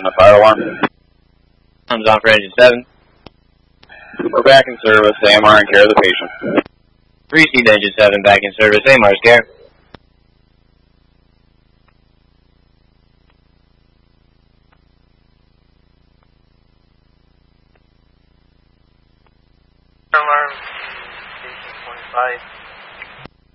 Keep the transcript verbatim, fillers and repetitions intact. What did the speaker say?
The fire alarm. Comes on for engine seven. We're back in service. A M R in care of the patient. Received engine seven, back in service. A M R's care. Alarm, station twenty-five.